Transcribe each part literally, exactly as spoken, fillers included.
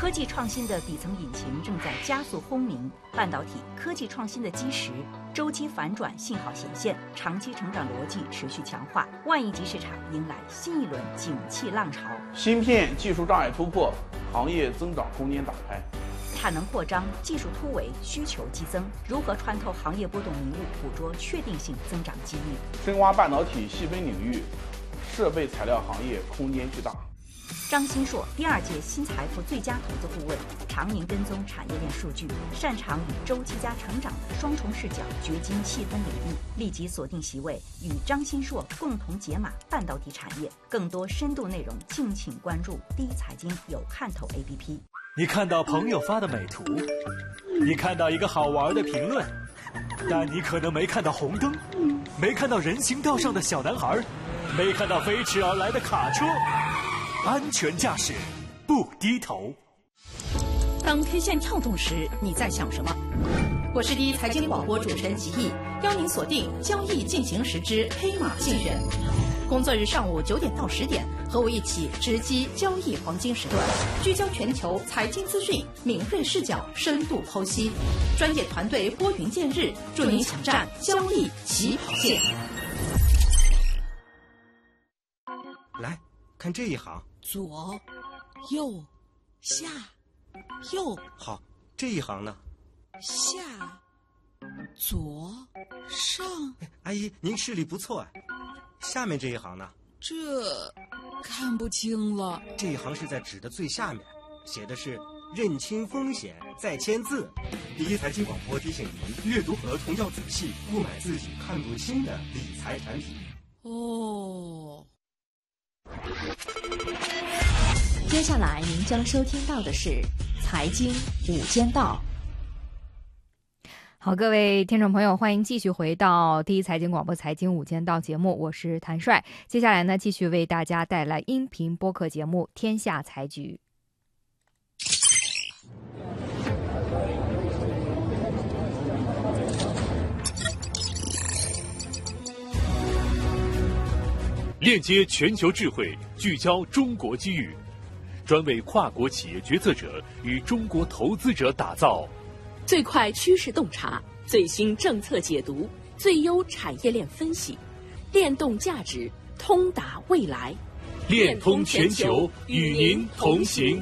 科技创新的底层引擎正在加速轰鸣，半导体科技创新的基石周期反转信号显现，长期成长逻辑持续强化，万亿级市场迎来新一轮景气浪潮。 芯片技术障碍突破，行业增长空间打开。 产能扩张，技术突围，需求激增，如何穿透行业波动迷雾，捕捉确定性增长机遇？ 深挖半导体细分领域，设备材料行业空间巨大。 张新硕，第二届新财富最佳投资顾问，常年跟踪产业链数据，擅长与周期加成长的双重视角掘金细分领域。立即锁定席位，与张新硕共同解码半导体产业。更多深度内容，敬请关注第一财经有看头 A P P。 你看到朋友发的美图，你看到一个好玩的评论，但你可能没看到红灯，没看到人行道上的小男孩，没看到飞驰而来的卡车。安全驾驶，不低头。 当 K 线跳动时，你在想什么？我是第一财经广播主持人吉毅，邀您锁定交易进行时之黑马竞选。工作日上午九点到十点，和我一起直击交易黄金时段，聚焦全球财经资讯，敏锐视角，深度剖析，专业团队拨云见日，助您抢占交易起跑线。 来看这一行， 左、右、下、右。 好，这一行呢？ 下、左、上。 阿姨，您视力不错啊。下面这一行呢？ 这看不清了。 这一行是在纸的最下面，写的是认清风险再签字。第一财经广播提醒您，阅读合同要仔细，勿买自己看不清的理财产品。 哦。 接下来您将收听到的是财经午间道。 好，各位听众朋友，欢迎继续回到第一财经广播财经午间道节目，我是谭帅。接下来呢，继续为大家带来音频播客节目《天下财局》。 链接全球智慧，聚焦中国机遇，专为跨国企业决策者与中国投资者打造最快趋势洞察，最新政策解读，最优产业链分析，链动价值，通达未来， 链通全球，与您同行。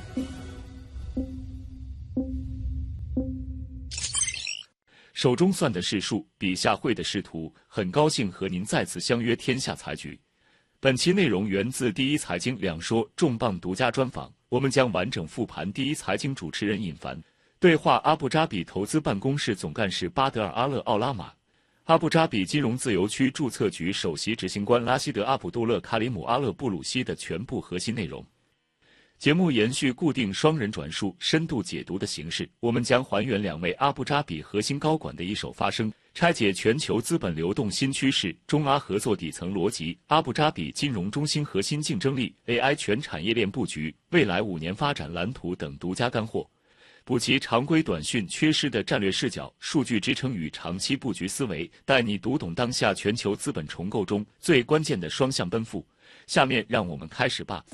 手中算的是数，笔下绘的是图，很高兴和您再次相约天下财局。本期内容源自第一财经两说重磅独家专访，我们将完整复盘第一财经主持人尹凡对话阿布扎比投资办公室总干事巴德尔阿勒奥拉马，阿布扎比金融自由区注册局首席执行官拉希德阿卜杜勒卡里姆阿勒布鲁西的全部核心内容。节目延续固定双人转述、深度解读的形式，我们将还原两位阿布扎比核心高管的一手发声，拆解全球资本流动新趋势、中阿合作底层逻辑、阿布扎比金融中心核心竞争力、A I 全产业链布局、未来五年发展蓝图等独家干货，补齐常规短讯缺失的战略视角、数据支撑与长期布局思维，带你读懂当下全球资本重构中最关键的双向奔赴。下面让我们开始吧。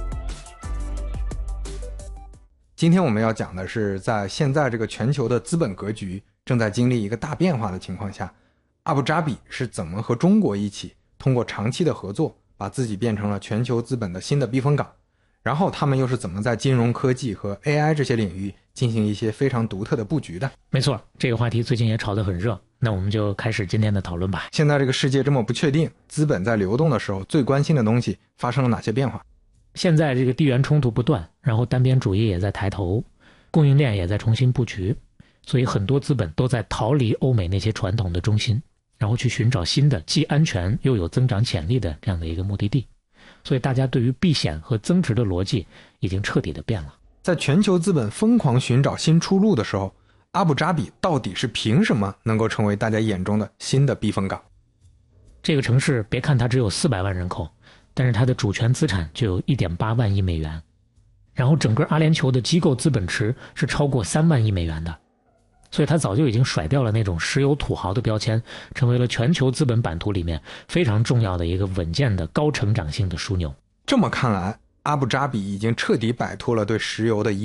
今天我们要讲的是，在现在这个全球的资本格局正在经历一个大变化的情况下，阿布扎比是怎么和中国一起通过长期的合作把自己变成了全球资本的新的避风港，然后他们又是怎么在金融科技和 A I 这些领域进行一些非常独特的布局的。 没错，这个话题最近也炒得很热，那我们就开始今天的讨论吧。 现在这个世界这么不确定，资本在流动的时候最关心的东西发生了哪些变化？ 现在这个地缘冲突不断，然后单边主义也在抬头，供应链也在重新布局，所以很多资本都在逃离欧美那些传统的中心，然后去寻找新的既安全又有增长潜力的这样的一个目的地。所以大家对于避险和增值的逻辑已经彻底的变了。 在全球资本疯狂寻找新出路的时候，阿布扎比到底是凭什么能够成为大家眼中的新的避风港？ 这个城市别看它只有四百万人口，但是它的主权资产就有 一点八万亿美元，然后整个阿联酋的机构资本池是超过三万亿美元的，所以它早就已经甩掉了那种石油土豪的标签，成为了全球资本版图里面非常重要的一个稳健的高成长性的枢纽。 这么看来，阿布扎比已经彻底摆脱了对石油的依赖，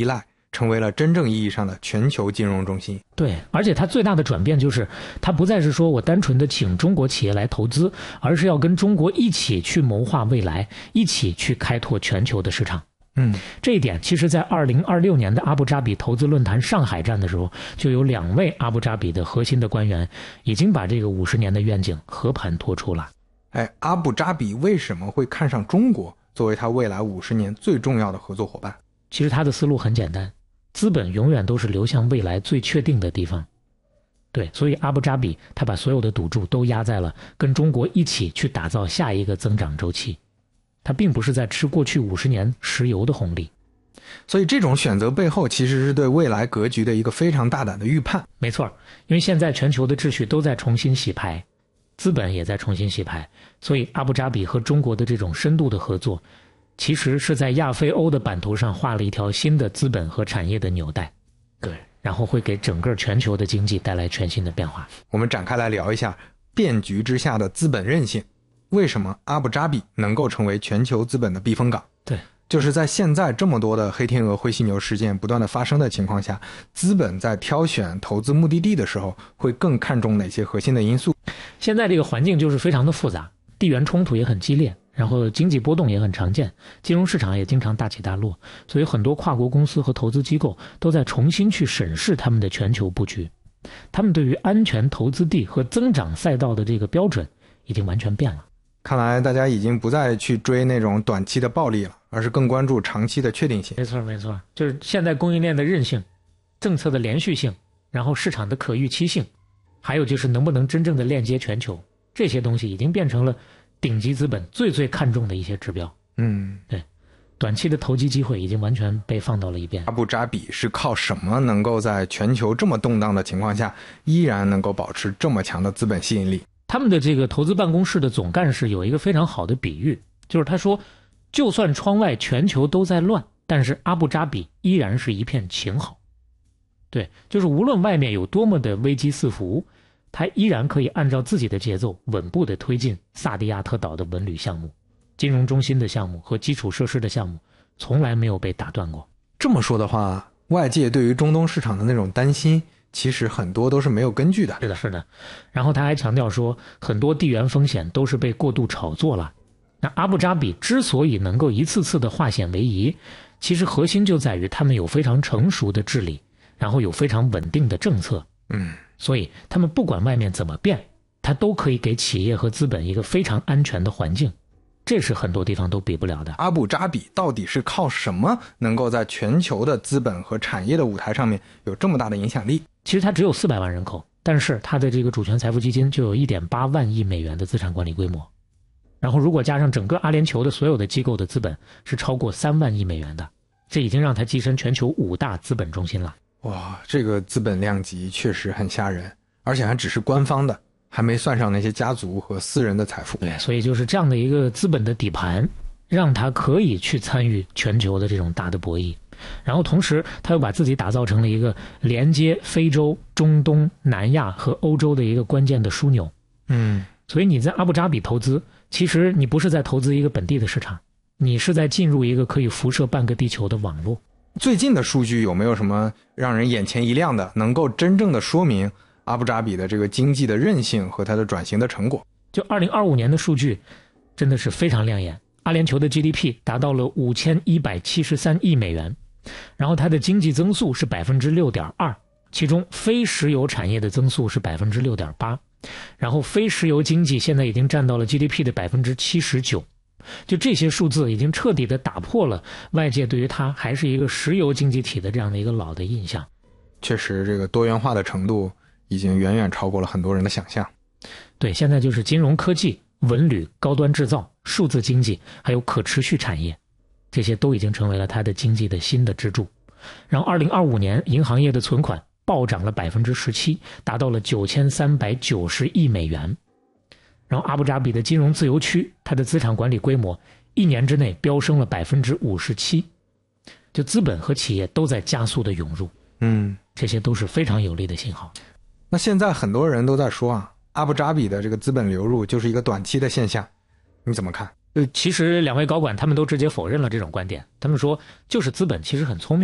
成为了真正意义上的全球金融中心。 对，而且它最大的转变就是，它不再是说我单纯的请中国企业来投资，而是要跟中国一起去谋划未来，一起去开拓全球的市场。 嗯， 这一点其实在二零二六年的阿布扎比投资论坛上海站的时候，就有两位阿布扎比的核心的官员已经把这个五十年的愿景和盘托出了。 哎，阿布扎比为什么会看上中国作为他未来五十年最重要的合作伙伴？ 其实他的思路很简单，资本永远都是流向未来最确定的地方。对，所以阿布扎比他把所有的赌注都压在了跟中国一起去打造下一个增长周期。他并不是在吃过去五十年石油的红利， 所以这种选择背后其实是对未来格局的一个非常大胆的预判。 没错，因为现在全球的秩序都在重新洗牌，资本也在重新洗牌，所以阿布扎比和中国的这种深度的合作，其实是在亚非欧的版图上画了一条新的资本和产业的纽带。对，然后会给整个全球的经济带来全新的变化。 我们展开来聊一下变局之下的资本韧性。为什么阿布扎比能够成为全球资本的避风港？ 对， 就是在现在这么多的黑天鹅、灰犀牛事件不断的发生的情况下，资本在挑选投资目的地的时候会更看重哪些核心的因素？ 现在这个环境就是非常的复杂，地缘冲突也很激烈，然后经济波动也很常见，金融市场也经常大起大落，所以很多跨国公司和投资机构都在重新去审视他们的全球布局。他们对于安全投资地和增长赛道的这个标准已经完全变了。 看来大家已经不再去追那种短期的暴利了，而是更关注长期的确定性。 没错没错，就是现在供应链的韧性、政策的连续性，然后市场的可预期性，还有就是能不能真正的链接全球，这些东西已经变成了顶级资本最最看重的一些指标。 嗯， 对，短期的投机机会已经完全被放到了一边。 阿布扎比是靠什么能够在全球这么动荡的情况下依然能够保持这么强的资本吸引力？ 他们的这个投资办公室的总干事有一个非常好的比喻，就是他说，就算窗外全球都在乱，但是阿布扎比依然是一片晴好。对，就是无论外面有多么的危机四伏，他依然可以按照自己的节奏稳步的推进萨迪亚特岛的文旅项目、金融中心的项目和基础设施的项目，从来没有被打断过。 这么说的话，外界对于中东市场的那种担心其实很多都是没有根据的。 是的是的，然后他还强调说，很多地缘风险都是被过度炒作了。那阿布扎比之所以能够一次次的化险为夷，其实核心就在于他们有非常成熟的治理，然后有非常稳定的政策。 嗯， 所以他们不管外面怎么变，他都可以给企业和资本一个非常安全的环境，这是很多地方都比不了的。 阿布扎比到底是靠什么能够在全球的资本和产业的舞台上面有这么大的影响力？ 其实它只有四百万人口，但是它的这个主权财富基金就有 一点八万亿美元的资产管理规模，然后如果加上整个阿联酋的所有的机构的资本是超过三万亿美元的，这已经让它跻身全球五大资本中心了。 哇，这个资本量级确实很吓人，而且还只是官方的，还没算上那些家族和私人的财富。 对，所以就是这样的一个资本的底盘，让它可以去参与全球的这种大的博弈。然后同时他又把自己打造成了一个连接非洲、中东、南亚和欧洲的一个关键的枢纽。 嗯， 所以你在阿布扎比投资，其实你不是在投资一个本地的市场，你是在进入一个可以辐射半个地球的网络。 最近的数据有没有什么让人眼前一亮的，能够真正的说明阿布扎比的这个经济的韧性和它的转型的成果？ 就二零二五年的数据真的是非常亮眼，阿联酋的 G D P 达到了五千一百七十三亿美元，然后它的经济增速是 百分之六点二， 其中非石油产业的增速是 百分之六点八， 然后非石油经济现在已经占到了 G D P 的 百分之七十九。 就这些数字已经彻底的打破了外界对于它还是一个石油经济体的这样的一个老的印象。 确实这个多元化的程度已经远远超过了很多人的想象。 对，现在就是金融科技、文旅、高端制造、数字经济还有可持续产业，这些都已经成为了它的经济的新的支柱。然后二零二五年银行业的存款暴涨了 百分之十七， 达到了九千三百九十亿美元。然后阿布扎比的金融自由区，它的资产管理规模一年之内飙升了 百分之五十七， 就资本和企业都在加速的涌入。 嗯， 这些都是非常有利的信号。 那现在很多人都在说啊，阿布扎比的这个资本流入就是一个短期的现象，你怎么看？ 呃，其实两位高管他们都直接否认了这种观点，他们说就是资本其实很聪明的，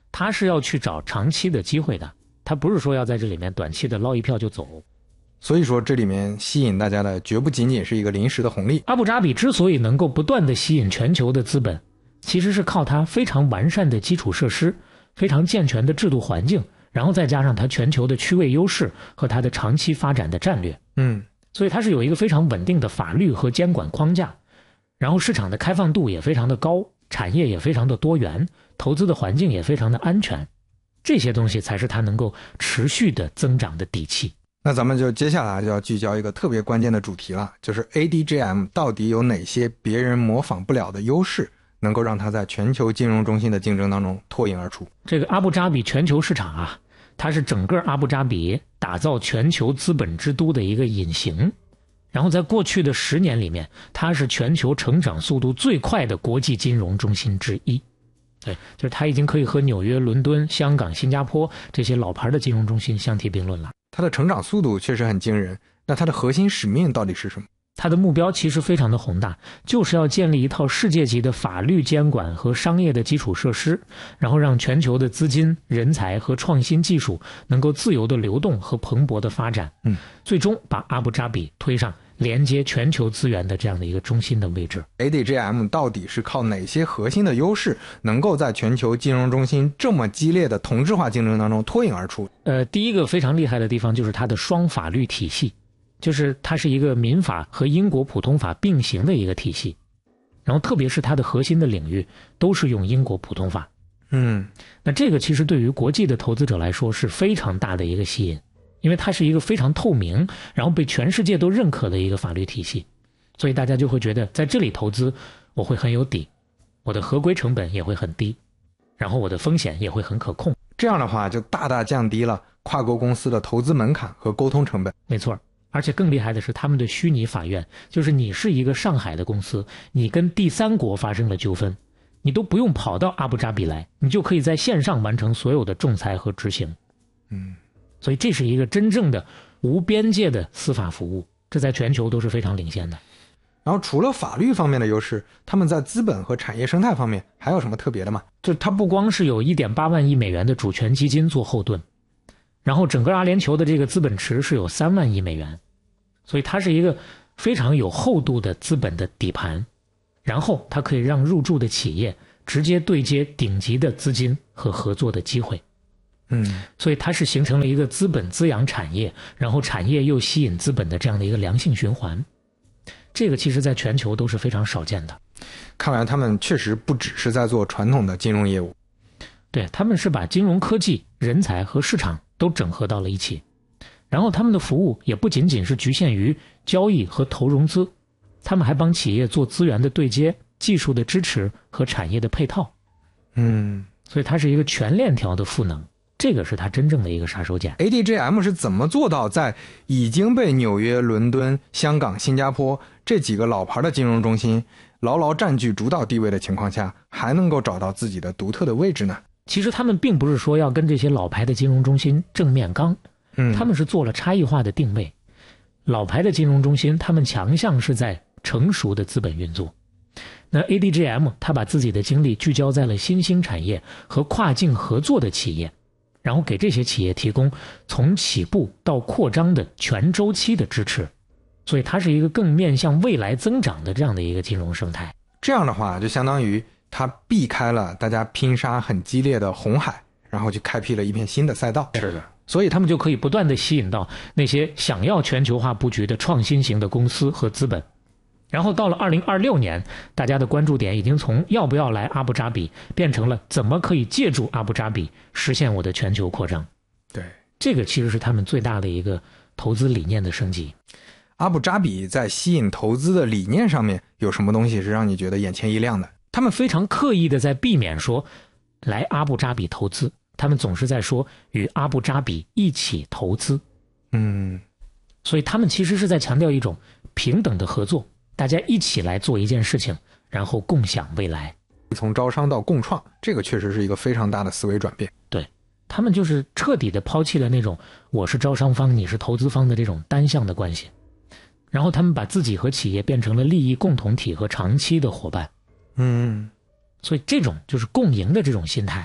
他是要去找长期的机会的，他不是说要在这里面短期的捞一票就走。 所以说这里面吸引大家的绝不仅仅是一个临时的红利。 阿布扎比之所以能够不断的吸引全球的资本，其实是靠它非常完善的基础设施，非常健全的制度环境，然后再加上它全球的区位优势和它的长期发展的战略。 嗯， 所以它是有一个非常稳定的法律和监管框架，然后市场的开放度也非常的高，产业也非常的多元，投资的环境也非常的安全，这些东西才是它能够持续的增长的底气。 那咱们就接下来就要聚焦一个特别关键的主题了，就是 A D J M 到底有哪些别人模仿不了的优势，能够让它在全球金融中心的竞争当中脱颖而出。 这个阿布扎比全球市场啊，它是整个阿布扎比打造全球资本之都的一个引擎，然后在过去的十年里面，它是全球成长速度最快的国际金融中心之一。对，就是它已经可以和纽约、伦敦、香港、新加坡这些老牌的金融中心相提并论了。 它的成长速度确实很惊人，那它的核心使命到底是什么？ 它的目标其实非常的宏大，就是要建立一套世界级的法律监管和商业的基础设施，然后让全球的资金、人才和创新技术能够自由的流动和蓬勃的发展， 嗯， 最终把阿布扎比推上连接全球资源的这样的一个中心的位置。 A D J M 到底是靠哪些核心的优势能够在全球金融中心这么激烈的同质化竞争当中脱颖而出？ 呃，第一个非常厉害的地方就是它的双法律体系，就是它是一个民法和英国普通法并行的一个体系，然后特别是它的核心的领域都是用英国普通法。 嗯， 那这个其实对于国际的投资者来说是非常大的一个吸引，因为它是一个非常透明，然后被全世界都认可的一个法律体系，所以大家就会觉得在这里投资我会很有底，我的合规成本也会很低，然后我的风险也会很可控。 这样的话就大大降低了跨国公司的投资门槛和沟通成本。 没错，而且更厉害的是他们的虚拟法院，就是你是一个上海的公司，你跟第三国发生了纠纷，你都不用跑到阿布扎比来，你就可以在线上完成所有的仲裁和执行。 嗯， 所以这是一个真正的无边界的司法服务，这在全球都是非常领先的。 然后除了法律方面的优势，他们在资本和产业生态方面还有什么特别的吗？ 就它不光是有 一点八万亿美元的主权基金做后盾，然后整个阿联酋的这个资本池是有三万亿美元，所以它是一个非常有厚度的资本的底盘，然后它可以让入驻的企业直接对接顶级的资金和合作的机会。 嗯， 所以它是形成了一个资本滋养产业，然后产业又吸引资本的这样的一个良性循环。这个其实在全球都是非常少见的。 看来他们确实不只是在做传统的金融业务。 对，他们是把金融科技、人才和市场都整合到了一起，然后他们的服务也不仅仅是局限于交易和投融资，他们还帮企业做资源的对接、技术的支持和产业的配套。 嗯， 所以它是一个全链条的赋能，这个是它真正的一个杀手锏。 A D J M 是怎么做到在已经被纽约、伦敦、香港、新加坡这几个老牌的金融中心牢牢占据主导地位的情况下，还能够找到自己的独特的位置呢？ 其实他们并不是说要跟这些老牌的金融中心正面刚， 嗯， 他们是做了差异化的定位。老牌的金融中心他们强项是在成熟的资本运作，那 A D J M 他把自己的精力聚焦在了新兴产业和跨境合作的企业，然后给这些企业提供从起步到扩张的全周期的支持，所以它是一个更面向未来增长的这样的一个金融生态。 这样的话就相当于它避开了大家拼杀很激烈的红海，然后就开辟了一片新的赛道。 是的，所以他们就可以不断地吸引到那些想要全球化布局的创新型的公司和资本。然后到了二零二六年，大家的关注点已经从要不要来阿布扎比变成了怎么可以借助阿布扎比实现我的全球扩张。 对， 这个其实是他们最大的一个投资理念的升级。 阿布扎比在吸引投资的理念上面有什么东西是让你觉得眼前一亮的？ 他们非常刻意的在避免说来阿布扎比投资，他们总是在说与阿布扎比一起投资。 嗯， 所以他们其实是在强调一种平等的合作，大家一起来做一件事情，然后共享未来。 从招商到共创，这个确实是一个非常大的思维转变。 对，他们就是彻底的抛弃了那种我是招商方你是投资方的这种单向的关系，然后他们把自己和企业变成了利益共同体和长期的伙伴。 嗯， 所以这种就是共赢的这种心态，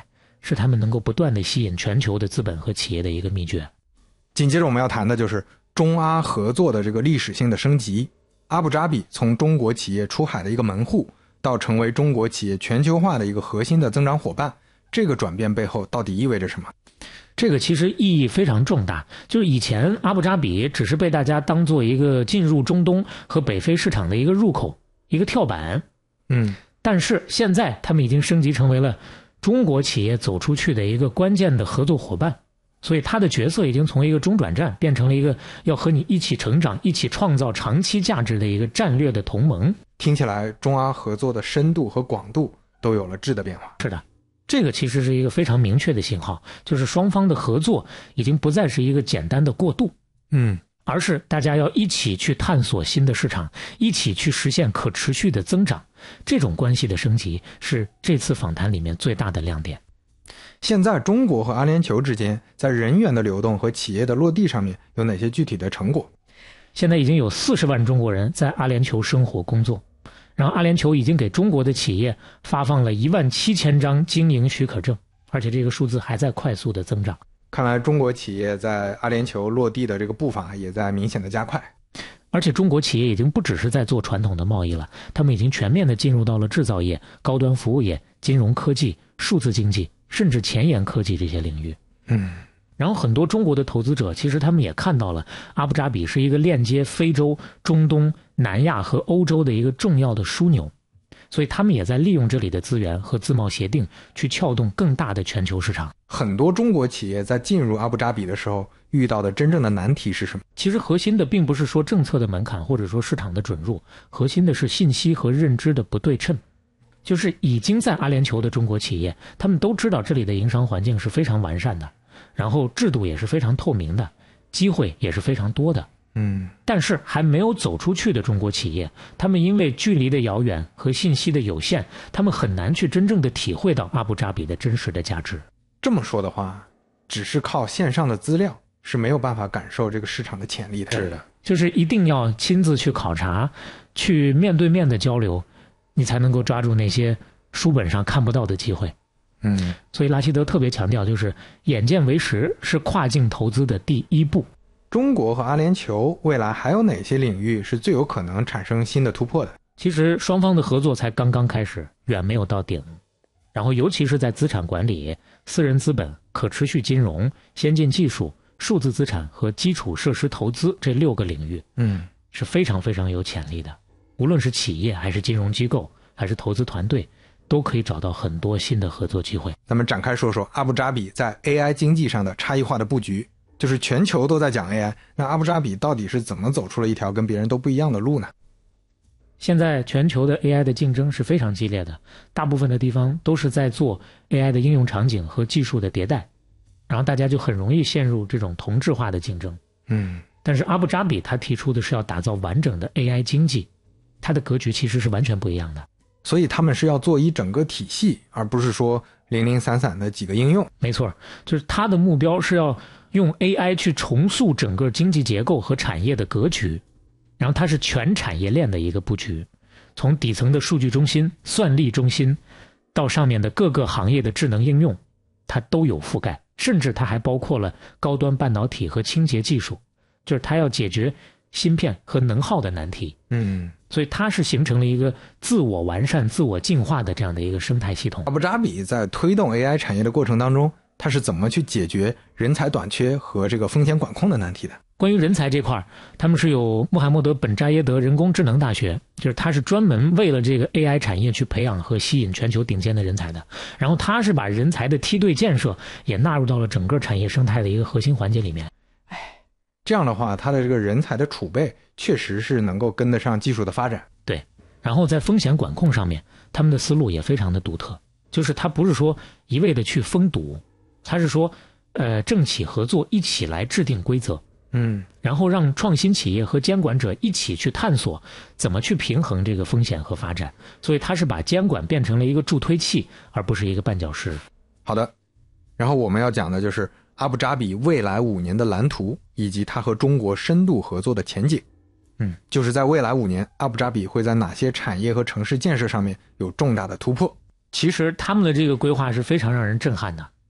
是他们能够不断的吸引全球的资本和企业的一个秘诀。 紧接着我们要谈的就是中阿合作的这个历史性的升级。阿布扎比从中国企业出海的一个门户，到成为中国企业全球化的一个核心的增长伙伴，这个转变背后到底意味着什么？ 这个其实意义非常重大，就是以前阿布扎比只是被大家当做一个进入中东和北非市场的一个入口，一个跳板。 嗯， 但是现在他们已经升级成为了中国企业走出去的一个关键的合作伙伴，所以他的角色已经从一个中转站变成了一个要和你一起成长、一起创造长期价值的一个战略的同盟。 听起来中阿合作的深度和广度都有了质的变化。 是的，这个其实是一个非常明确的信号，就是双方的合作已经不再是一个简单的过渡， 嗯， 而是大家要一起去探索新的市场，一起去实现可持续的增长。这种关系的升级是这次访谈里面最大的亮点。 现在中国和阿联酋之间在人员的流动和企业的落地上面有哪些具体的成果？ 现在已经有四十万中国人在阿联酋生活工作，然后阿联酋已经给中国的企业发放了一万七千张经营许可证，而且这个数字还在快速的增长。 看来中国企业在阿联酋落地的这个步伐也在明显的加快。 而且中国企业已经不只是在做传统的贸易了，他们已经全面的进入到了制造业、高端服务业、金融科技、数字经济，甚至前沿科技这些领域。 嗯， 然后很多中国的投资者其实他们也看到了阿布扎比是一个链接非洲、中东、南亚和欧洲的一个重要的枢纽，所以他们也在利用这里的资源和自贸协定去撬动更大的全球市场。 很多中国企业在进入阿布扎比的时候遇到的真正的难题是什么？ 其实核心的并不是说政策的门槛或者说市场的准入，核心的是信息和认知的不对称。就是已经在阿联酋的中国企业，他们都知道这里的营商环境是非常完善的，然后制度也是非常透明的，机会也是非常多的。 嗯， 但是还没有走出去的中国企业，他们因为距离的遥远和信息的有限，他们很难去真正的体会到阿布扎比的真实的价值。 这么说的话，只是靠线上的资料是没有办法感受这个市场的潜力的。 是的，就是一定要亲自去考察，去面对面的交流，你才能够抓住那些书本上看不到的机会。 嗯， 所以拉希德特别强调，就是眼见为实是跨境投资的第一步。 中国和阿联酋未来还有哪些领域是最有可能产生新的突破的？ 其实双方的合作才刚刚开始，远没有到顶。然后尤其是在资产管理、私人资本、可持续金融、先进技术、数字资产和基础设施投资这六个领域， 嗯， 是非常非常有潜力的。无论是企业还是金融机构还是投资团队，都可以找到很多新的合作机会。 咱们展开说说阿布扎比在 A I 经济上的差异化的布局，就是全球都在讲 A I， 那阿布扎比到底是怎么走出了一条跟别人都不一样的路呢？ 现在全球的 A I 的竞争是非常激烈的，大部分的地方都是在做 A I 的应用场景和技术的迭代，然后大家就很容易陷入这种同质化的竞争。 嗯， 但是阿布扎比他提出的是要打造完整的 A I 经济，它的格局其实是完全不一样的。 所以他们是要做一整个体系，而不是说零零散散的几个应用。 没错，就是他的目标是要用 A I 去重塑整个经济结构和产业的格局，然后它是全产业链的一个布局，从底层的数据中心、算力中心，到上面的各个行业的智能应用，它都有覆盖，甚至它还包括了高端半导体和清洁技术，就是它要解决芯片和能耗的难题。 嗯， 所以它是形成了一个自我完善、自我进化的这样的一个生态系统。 阿布扎比在推动 A I 产业的过程当中，它是怎么去解决人才短缺和这个风险管控的难题的？ 关于人才这块，他们是有穆罕默德本扎耶德人工智能大学，就是它是专门为了这个 A I 产业去培养和吸引全球顶尖的人才的。然后它是把人才的梯队建设也纳入到了整个产业生态的一个核心环节里面。 哎，这样的话，它的这个人才的储备确实是能够跟得上技术的发展。 对，然后在风险管控上面，他们的思路也非常的独特，就是它不是说一味的去封堵，它是说，呃，政企合作一起来制定规则。 嗯， 然后让创新企业和监管者一起去探索怎么去平衡这个风险和发展，所以它是把监管变成了一个助推器，而不是一个绊脚石。 好的，然后我们要讲的就是阿布扎比未来五年的蓝图，以及它和中国深度合作的前景。 嗯， 就是在未来五年，阿布扎比会在哪些产业和城市建设上面有重大的突破？ 其实他们的这个规划是非常让人震撼的，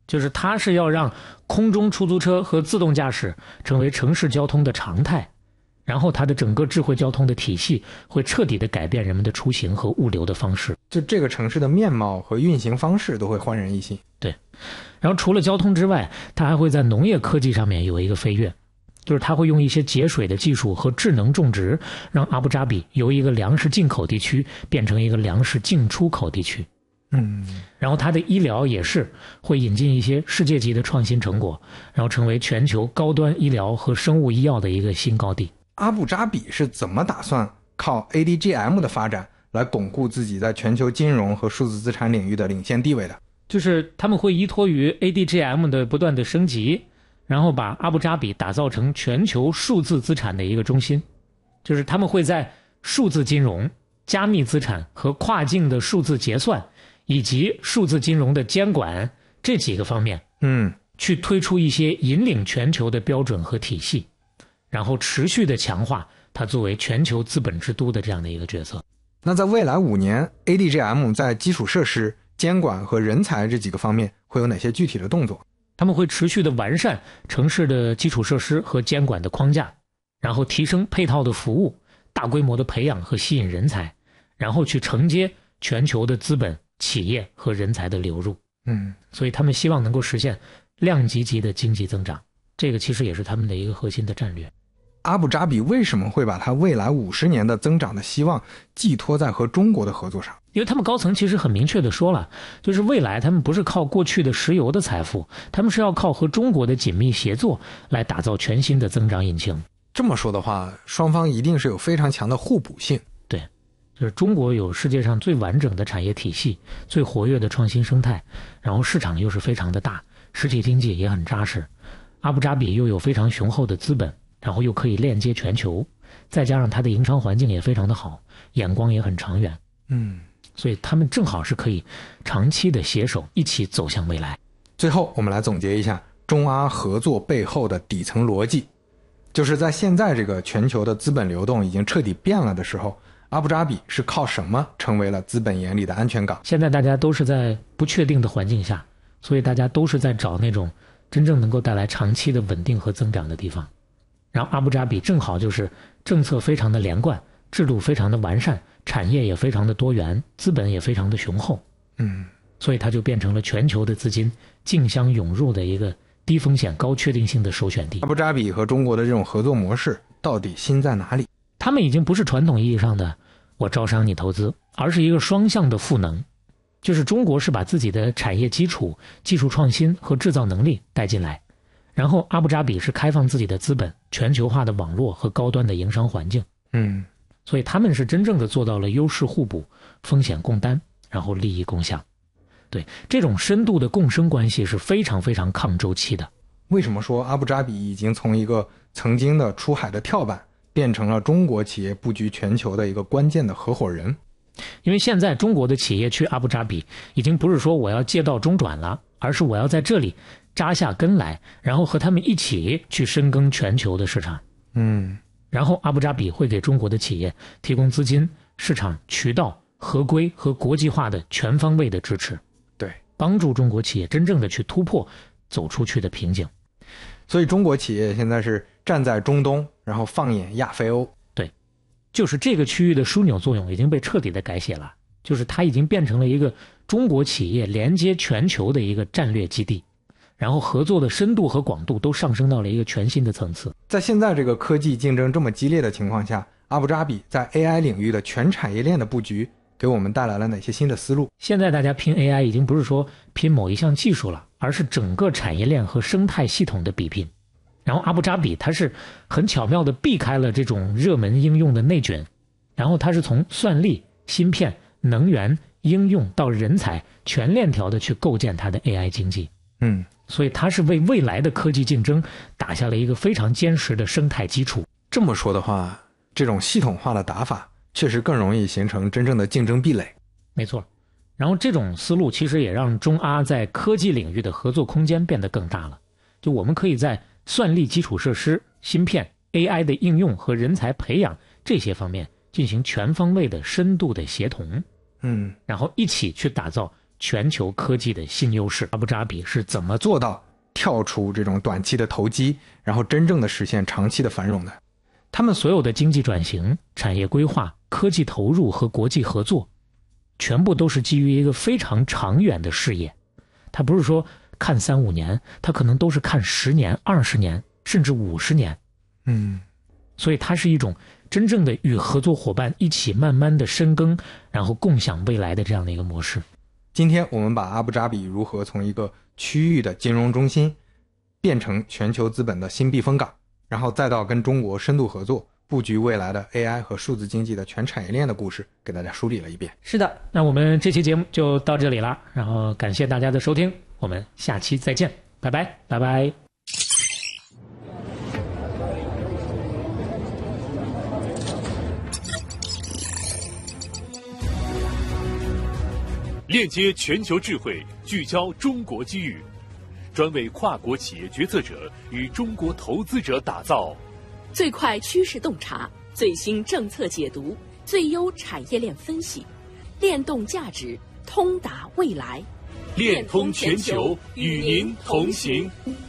就是它是要让空中出租车和自动驾驶成为城市交通的常态，然后它的整个智慧交通的体系会彻底的改变人们的出行和物流的方式， 就这个城市的面貌和运行方式都会焕然一新。 对，然后除了交通之外，它还会在农业科技上面有一个飞跃，就是它会用一些节水的技术和智能种植，让阿布扎比由一个粮食进口地区变成一个粮食进出口地区。 嗯， 然后它的医疗也是会引进一些世界级的创新成果，然后成为全球高端医疗和生物医药的一个新高地。 阿布扎比是怎么打算靠 A D G M 的发展来巩固自己在全球金融和数字资产领域的领先地位的？ 就是他们会依托于 A D G M 的不断的升级，然后把阿布扎比打造成全球数字资产的一个中心。就是他们会在数字金融、加密资产和跨境的数字结算以及数字金融的监管这几个方面， 嗯， 去推出一些引领全球的标准和体系，然后持续的强化它作为全球资本之都的这样的一个角色。 那在未来五年 A D G M 在基础设施、监管和人才这几个方面会有哪些具体的动作？ 他们会持续的完善城市的基础设施和监管的框架，然后提升配套的服务，大规模的培养和吸引人才，然后去承接全球的资本、企业和人才的流入。 嗯， 所以他们希望能够实现量级级的经济增长，这个其实也是他们的一个核心的战略。 阿布扎比为什么会把它未来五十年的增长的希望寄托在和中国的合作上？ 因为他们高层其实很明确的说了，就是未来他们不是靠过去的石油的财富，他们是要靠和中国的紧密协作来打造全新的增长引擎。 这么说的话，双方一定是有非常强的互补性。 对，就是中国有世界上最完整的产业体系，最活跃的创新生态，然后市场又是非常的大，实体经济也很扎实。阿布扎比又有非常雄厚的资本，然后又可以链接全球，再加上它的营商环境也非常的好，眼光也很长远。 嗯， 所以他们正好是可以长期的携手一起走向未来。 最后我们来总结一下中阿合作背后的底层逻辑，就是在现在这个全球的资本流动已经彻底变了的时候，阿布扎比是靠什么成为了资本眼里的安全港？ 现在大家都是在不确定的环境下，所以大家都是在找那种真正能够带来长期的稳定和增长的地方。然后阿布扎比正好就是政策非常的连贯，制度非常的完善，产业也非常的多元，资本也非常的雄厚。 嗯， 所以它就变成了全球的资金竞相涌入的一个低风险高确定性的首选地。 阿布扎比和中国的这种合作模式到底新在哪里？ 他们已经不是传统意义上的我招商你投资，而是一个双向的赋能。就是中国是把自己的产业基础、技术创新和制造能力带进来，然后阿布扎比是开放自己的资本、全球化的网络和高端的营商环境。 嗯， 所以他们是真正的做到了优势互补、风险共担，然后利益共享。对，这种深度的共生关系是非常非常抗周期的。 为什么说阿布扎比已经从一个曾经的出海的跳板变成了中国企业布局全球的一个关键的合伙人？ 因为现在中国的企业去阿布扎比已经不是说我要借道中转了，而是我要在这里扎下根来，然后和他们一起去深耕全球的市场。 嗯， 然后阿布扎比会给中国的企业提供资金、市场、渠道、合规和国际化的全方位的支持， 对， 帮助中国企业真正的去突破走出去的瓶颈。 所以中国企业现在是站在中东，然后放眼亚非欧。 对，就是这个区域的枢纽作用已经被彻底的改写了，就是它已经变成了一个中国企业连接全球的一个战略基地，然后合作的深度和广度都上升到了一个全新的层次。 在现在这个科技竞争这么激烈的情况下，阿布扎比在 A I 领域的全产业链的布局给我们带来了哪些新的思路？ 现在大家拼 A I 已经不是说拼某一项技术了，而是整个产业链和生态系统的比拼。然后阿布扎比它是很巧妙地避开了这种热门应用的内卷，然后它是从算力、芯片、能源、应用到人才全链条的去构建它的 A I 经济。 嗯， 所以它是为未来的科技竞争打下了一个非常坚实的生态基础。 这么说的话，这种系统化的打法确实更容易形成真正的竞争壁垒。 没错，然后这种思路其实也让中阿在科技领域的合作空间变得更大了。就我们可以在算力基础设施、芯片、A I 的应用和人才培养这些方面进行全方位的深度的协同， 嗯， 然后一起去打造全球科技的新优势。阿布扎比是怎么做到跳出这种短期的投机，然后真正的实现长期的繁荣的？ 他们所有的经济转型、产业规划、科技投入和国际合作，全部都是基于一个非常长远的视野。他不是说看三五年，他可能都是看十年、二十年，甚至五十年。 嗯， 所以它是一种真正的与合作伙伴一起慢慢的深耕，然后共享未来的这样的一个模式。 今天我们把阿布扎比如何从一个区域的金融中心变成全球资本的新避风港，然后再到跟中国深度合作布局未来的 A I 和数字经济的全产业链的故事，给大家梳理了一遍。 是的，那我们这期节目就到这里了，然后感谢大家的收听，我们下期再见，拜拜，拜拜。 链接全球智慧，聚焦中国机遇，专为跨国企业决策者与中国投资者打造最快趋势洞察，最新政策解读，最优产业链分析，链动价值，通达未来， 链通全球，与您同行。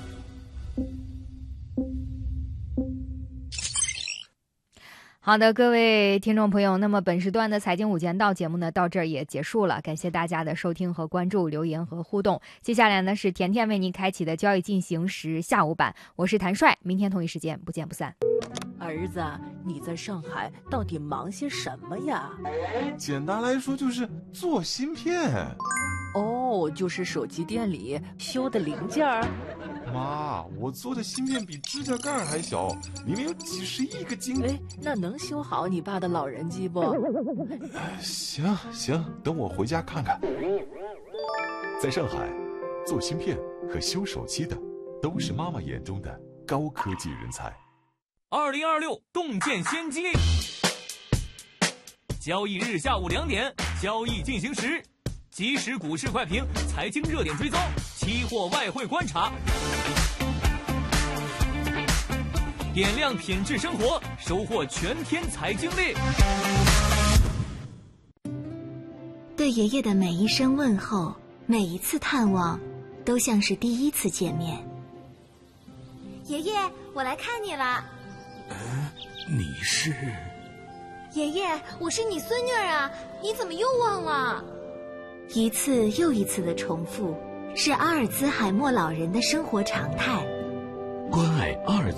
好的，各位听众朋友，那么本时段的财经五间道节目呢，到这儿也结束了，感谢大家的收听和关注、留言和互动。接下来呢是甜甜为您开启的交易进行时下午版，我是谭帅，明天同一时间不见不散。 儿子，你在上海到底忙些什么呀？ 简单来说就是做芯片。 哦，就是手机店里修的零件儿。 妈，我做的芯片比指甲盖还小，里面有几十亿个晶。 哎，那能修好你爸的老人机不？ 行行，等我回家看看。 在上海，做芯片和修手机的都是妈妈眼中的高科技人才。 二零二六洞见先机，交易日下午两点，交易进行时，即时股市快评，财经热点追踪，期货外汇观察，点亮品质生活，收获全天财经力。 对爷爷的每一声问候，每一次探望，都像是第一次见面。 爷爷，我来看你了。 嗯，你是？ 爷爷，我是你孙女儿啊，你怎么又忘了？ 一次又一次的重复，是阿尔兹海默老人的生活常态。 关爱阿尔